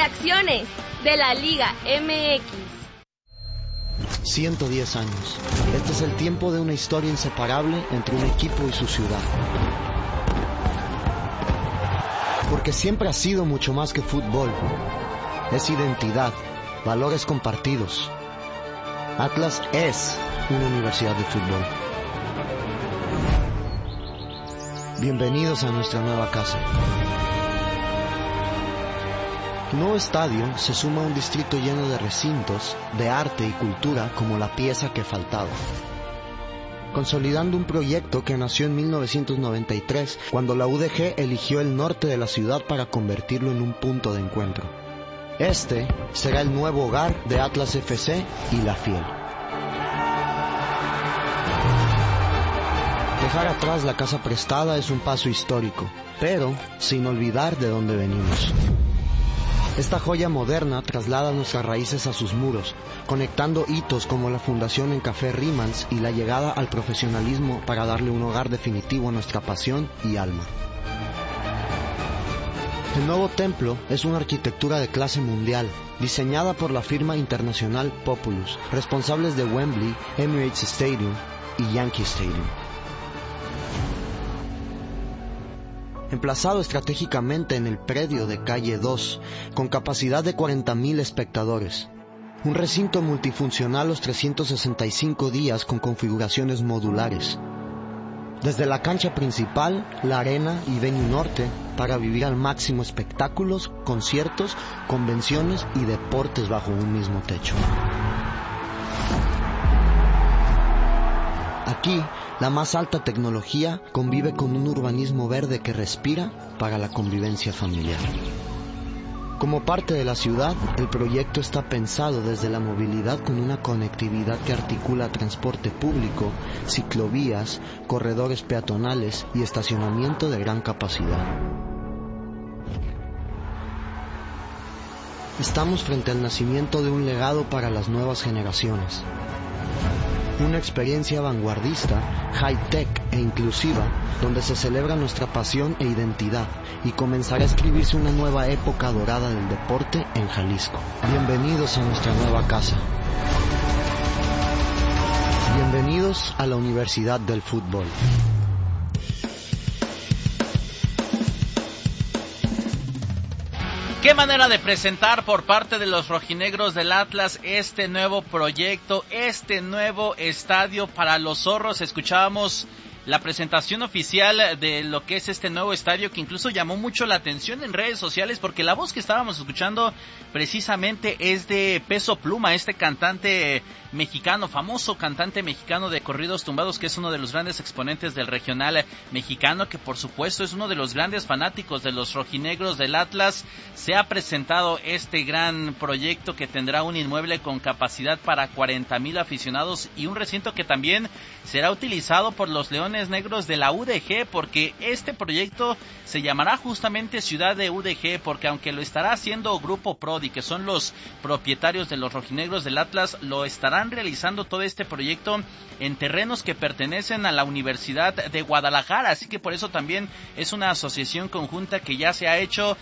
Reacciones de la Liga MX. 110 años. Este es el tiempo de una historia inseparable entre un equipo y su ciudad. Porque siempre ha sido mucho más que fútbol. Es identidad, valores compartidos. Atlas es una universidad de fútbol. Bienvenidos a nuestra nueva casa. El nuevo estadio se suma a un distrito lleno de recintos, de arte y cultura como la pieza que faltaba. Consolidando un proyecto que nació en 1993, cuando la UDG eligió el norte de la ciudad para convertirlo en un punto de encuentro. Este será el nuevo hogar de Atlas FC y La Fiel. Dejar atrás la casa prestada es un paso histórico, pero sin olvidar de dónde venimos. Esta joya moderna traslada nuestras raíces a sus muros, conectando hitos como la fundación en Café Rimans y la llegada al profesionalismo para darle un hogar definitivo a nuestra pasión y alma. El nuevo templo es una arquitectura de clase mundial, diseñada por la firma internacional Populus, responsables de Wembley, Emirates Stadium y Yankee Stadium. Emplazado estratégicamente en el predio de Calle 2, con capacidad de 40,000 espectadores. Un recinto multifuncional los 365 días con configuraciones modulares. Desde la cancha principal, la arena y venue norte, para vivir al máximo espectáculos, conciertos, convenciones y deportes bajo un mismo techo. Aquí, la más alta tecnología convive con un urbanismo verde que respira para la convivencia familiar. Como parte de la ciudad, el proyecto está pensado desde la movilidad con una conectividad que articula transporte público, ciclovías, corredores peatonales y estacionamiento de gran capacidad. Estamos frente al nacimiento de un legado para las nuevas generaciones. Una experiencia vanguardista, high-tech e inclusiva, donde se celebra nuestra pasión e identidad y comenzará a escribirse una nueva época dorada del deporte en Jalisco. Bienvenidos a nuestra nueva casa. Bienvenidos a la Universidad del Fútbol. Qué manera de presentar por parte de los rojinegros del Atlas este nuevo proyecto, este nuevo estadio para los zorros. Escuchábamos la presentación oficial de lo que es este nuevo estadio, que incluso llamó mucho la atención en redes sociales, porque la voz que estábamos escuchando precisamente es de Peso Pluma, este cantante mexicano, famoso cantante mexicano de corridos tumbados, que es uno de los grandes exponentes del regional mexicano, que por supuesto es uno de los grandes fanáticos de los rojinegros del Atlas. Se ha presentado este gran proyecto que tendrá un inmueble con capacidad para 40,000 aficionados y un recinto que también será utilizado por los Leones Negros de la UDG, porque este proyecto se llamará justamente Ciudad de UDG, porque aunque lo estará haciendo Grupo Prodi, que son los propietarios de los rojinegros del Atlas, lo estarán realizando todo este proyecto en terrenos que pertenecen a la Universidad de Guadalajara, así que por eso también es una asociación conjunta que ya se ha hecho.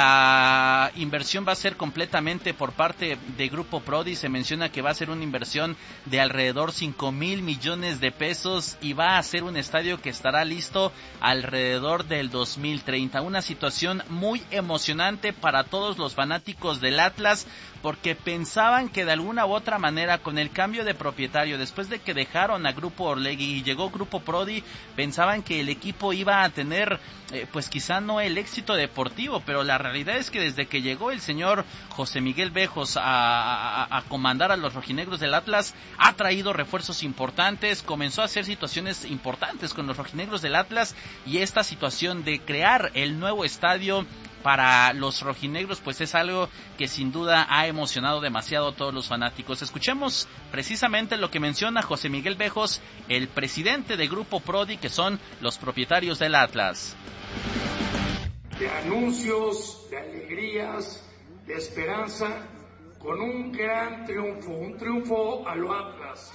La inversión va a ser completamente por parte de Grupo Prodi. Se menciona que va a ser una inversión de alrededor 5,000 millones de pesos y va a ser un estadio que estará listo alrededor del 2030. Una situación muy emocionante para todos los fanáticos del Atlas, porque pensaban que de alguna u otra manera, con el cambio de propietario, después de que dejaron a Grupo Orlegui y llegó Grupo Prodi, pensaban que el equipo iba a tener pues quizá no el éxito deportivo, pero la realidad es que desde que llegó el señor José Miguel Bejos a comandar a los rojinegros del Atlas, ha traído refuerzos importantes, comenzó a hacer situaciones importantes con los rojinegros del Atlas, y esta situación de crear el nuevo estadio para los rojinegros pues es algo que sin duda ha emocionado demasiado a todos los fanáticos. Escuchemos precisamente lo que menciona José Miguel Bejos, el presidente de Grupo Prodi, que son los propietarios del Atlas. De anuncios, de alegrías, de esperanza, con un gran triunfo, un triunfo a lo Atlas.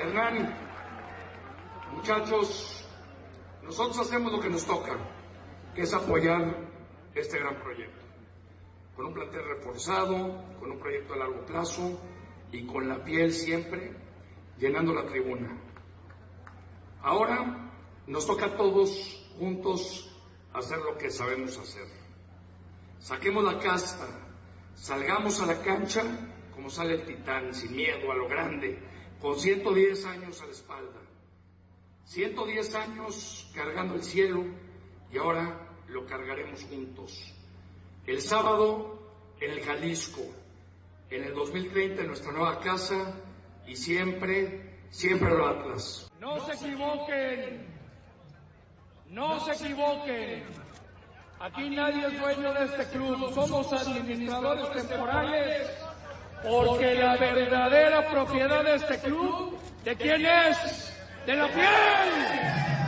Hernán, muchachos, nosotros hacemos lo que nos toca, que es apoyar este gran proyecto, con un plantel reforzado, con un proyecto a largo plazo y con la piel siempre llenando la tribuna. Ahora nos toca a todos juntos hacer lo que sabemos hacer. Saquemos la casta, salgamos a la cancha como sale el titán, sin miedo, a lo grande, con 110 años a la espalda. 110 años cargando el cielo y ahora lo cargaremos juntos. El sábado en el Jalisco, en el 2030 en nuestra nueva casa y siempre, siempre el Atlas. No se equivoquen, no se equivoquen. Aquí nadie es dueño de este club, somos administradores temporales, porque la verdadera propiedad de este club, ¿de quién es? ¡De la piel!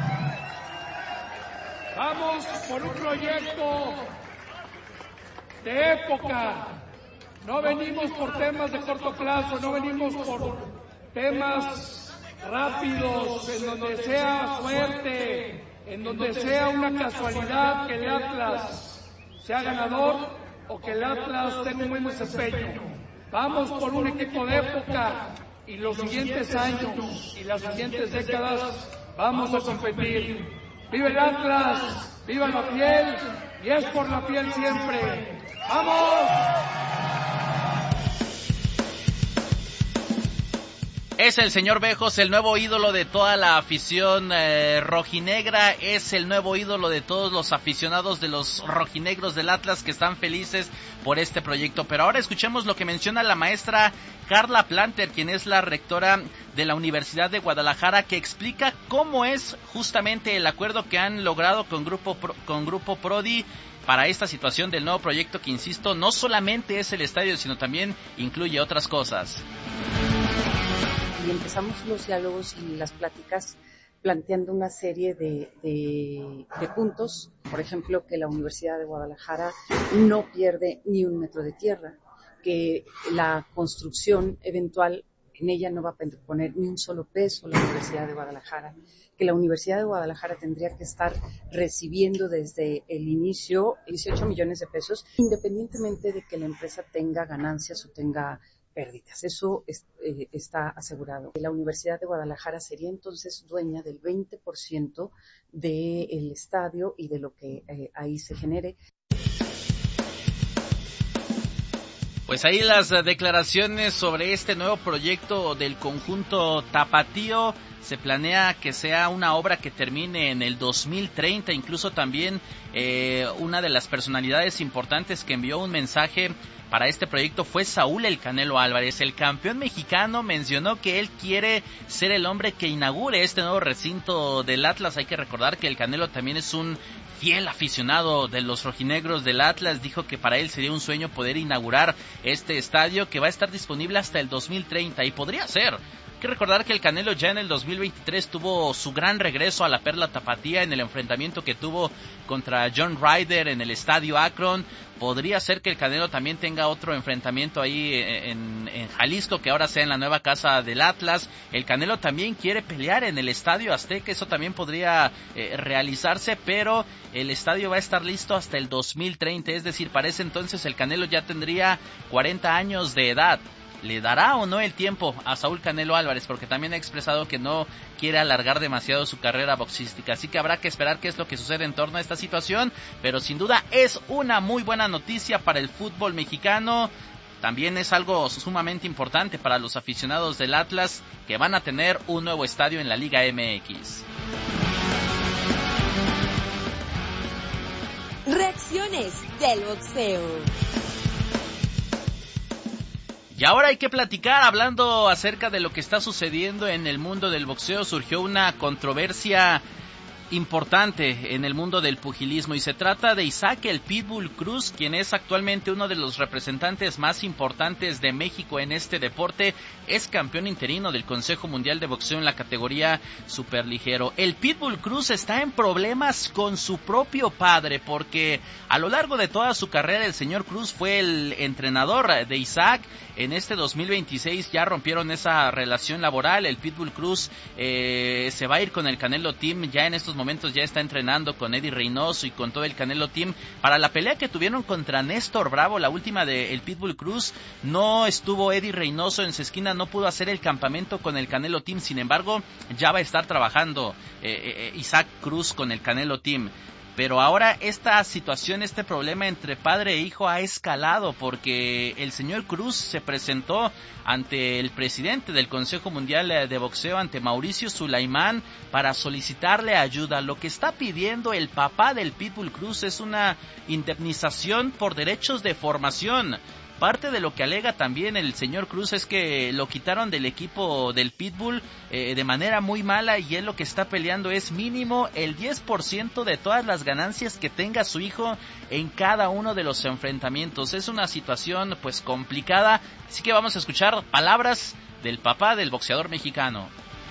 Vamos por un proyecto de época. No venimos por temas de corto plazo, no venimos por temas rápidos, en donde sea suerte, en donde sea una casualidad que el Atlas sea ganador o que el Atlas tenga un buen desempeño. Vamos por un equipo de época y los siguientes años y las siguientes décadas vamos a competir. ¡Viva el Atlas! ¡Viva la piel! Y es por la piel siempre. ¡Vamos! Es el señor Bejos, el nuevo ídolo de toda la afición rojinegra, es el nuevo ídolo de todos los aficionados de los rojinegros del Atlas que están felices por este proyecto. Pero ahora escuchemos lo que menciona la maestra Carla Planter, quien es la rectora de la Universidad de Guadalajara, que explica cómo es justamente el acuerdo que han logrado con Grupo Prodi para esta situación del nuevo proyecto que, insisto, no solamente es el estadio, sino también incluye otras cosas. Y empezamos los diálogos y las pláticas planteando una serie de puntos, por ejemplo, que la Universidad de Guadalajara no pierde ni un metro de tierra, que la construcción eventual en ella no va a poner ni un solo peso la Universidad de Guadalajara, que la Universidad de Guadalajara tendría que estar recibiendo desde el inicio 18 millones de pesos, independientemente de que la empresa tenga ganancias o tenga pérdidas. Eso está asegurado. La Universidad de Guadalajara sería entonces dueña del 20% del estadio y de lo que ahí se genere. Pues ahí las declaraciones sobre este nuevo proyecto del conjunto tapatío. Se planea que sea una obra que termine en el 2030, incluso también una de las personalidades importantes que envió un mensaje para este proyecto fue Saúl El Canelo Álvarez. El campeón mexicano mencionó que él quiere ser el hombre que inaugure este nuevo recinto del Atlas. Hay que recordar que el Canelo también es un fiel aficionado de los rojinegros del Atlas. Dijo que para él sería un sueño poder inaugurar este estadio, que va a estar disponible hasta el 2030 y podría ser. Hay que recordar que el Canelo ya en el 2023 tuvo su gran regreso a la Perla Tapatía en el enfrentamiento que tuvo contra John Ryder en el Estadio Akron. Podría ser que el Canelo también tenga otro enfrentamiento ahí en Jalisco, que ahora sea en la nueva casa del Atlas. El Canelo también quiere pelear en el Estadio Azteca, eso también podría realizarse, pero el estadio va a estar listo hasta el 2030, es decir, para ese entonces el Canelo ya tendría 40 años de edad. ¿Le dará o no el tiempo a Saúl Canelo Álvarez? Porque también ha expresado que no quiere alargar demasiado su carrera boxística. Así que habrá que esperar qué es lo que sucede en torno a esta situación. Pero sin duda es una muy buena noticia para el fútbol mexicano. También es algo sumamente importante para los aficionados del Atlas, que van a tener un nuevo estadio en la Liga MX. Reacciones del boxeo. Y ahora hay que platicar, hablando acerca de lo que está sucediendo en el mundo del boxeo. Surgió una controversia importante en el mundo del pugilismo y se trata de Isaac el Pitbull Cruz, quien es actualmente uno de los representantes más importantes de México en este deporte. Es campeón interino del Consejo Mundial de Boxeo en la categoría superligero. El Pitbull Cruz está en problemas con su propio padre, porque a lo largo de toda su carrera el señor Cruz fue el entrenador de Isaac. En este 2026 ya rompieron esa relación laboral. El Pitbull Cruz se va a ir con el Canelo Team ya en estos momentos ya está entrenando con Eddie Reynoso y con todo el Canelo Team para la pelea que tuvieron contra Néstor Bravo, la última de el Pitbull Cruz. No estuvo Eddie Reynoso en su esquina, no pudo hacer el campamento con el Canelo Team, sin embargo ya va a estar trabajando Isaac Cruz con el Canelo Team. Pero ahora esta situación, este problema entre padre e hijo ha escalado porque el señor Cruz se presentó ante el presidente del Consejo Mundial de Boxeo, ante Mauricio Sulaimán, para solicitarle ayuda. Lo que está pidiendo el papá del Pitbull Cruz es una indemnización por derechos de formación. Parte de lo que alega también el señor Cruz es que lo quitaron del equipo del Pitbull de manera muy mala, y él lo que está peleando es mínimo el 10% de todas las ganancias que tenga su hijo en cada uno de los enfrentamientos. Es una situación pues complicada, así que vamos a escuchar palabras del papá del boxeador mexicano.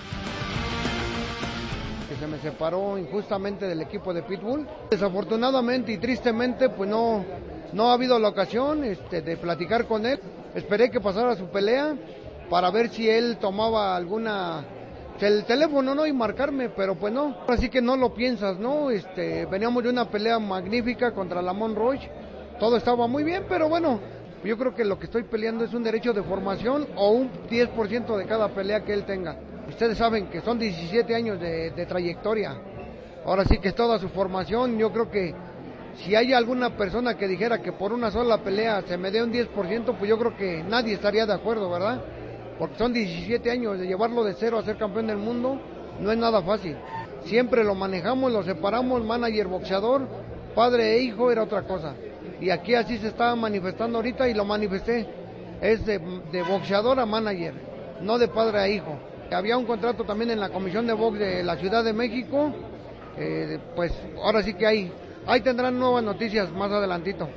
Se me separó injustamente del equipo de Pitbull. Desafortunadamente y tristemente pues no ha habido la ocasión de platicar con él. Esperé que pasara su pelea para ver si él tomaba el teléfono, ¿no? Y marcarme, pero pues no. Así que no lo piensas, ¿no? Veníamos de una pelea magnífica contra Lamont Roach. Todo estaba muy bien, pero bueno, yo creo que lo que estoy peleando es un derecho de formación o un 10% de cada pelea que él tenga. Ustedes saben que son 17 años de trayectoria. Ahora sí que es toda su formación. Yo creo que si hay alguna persona que dijera que por una sola pelea se me dé un 10%, pues yo creo que nadie estaría de acuerdo, ¿verdad? Porque son 17 años, de llevarlo de cero a ser campeón del mundo no es nada fácil. Siempre lo manejamos, lo separamos, manager, boxeador, padre e hijo era otra cosa. Y aquí así se está manifestando ahorita y lo manifesté. Es de boxeador a manager, no de padre a hijo. Había un contrato también en la Comisión de Box de la Ciudad de México, pues ahora sí que ahí tendrán nuevas noticias más adelantito.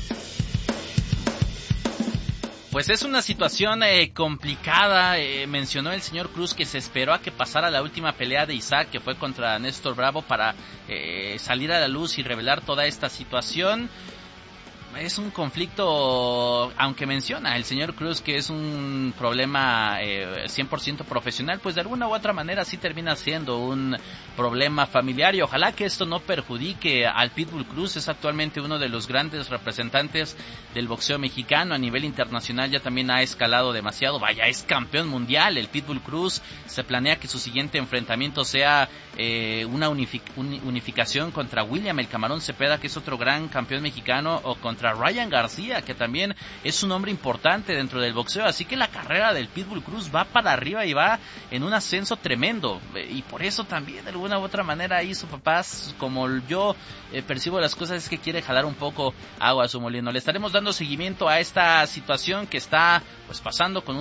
Pues es una situación complicada. Mencionó el señor Cruz que se esperó a que pasara la última pelea de Isaac, que fue contra Néstor Bravo, para salir a la luz y revelar toda esta situación. Es un conflicto, aunque menciona el señor Cruz que es un problema 100% profesional, pues de alguna u otra manera sí termina siendo un problema familiar, y ojalá que esto no perjudique al Pitbull Cruz. Es actualmente uno de los grandes representantes del boxeo mexicano. A nivel internacional ya también ha escalado demasiado. Vaya, es campeón mundial el Pitbull Cruz. Se planea que su siguiente enfrentamiento sea una unificación contra William el Camarón Cepeda, que es otro gran campeón mexicano, o contra Ryan García, que también es un hombre importante dentro del boxeo. Así que la carrera del Pitbull Cruz va para arriba y va en un ascenso tremendo, y por eso también de alguna u otra manera ahí su papá, como yo percibo las cosas, es que quiere jalar un poco agua a su molino. Le estaremos dando seguimiento a esta situación que está pues pasando con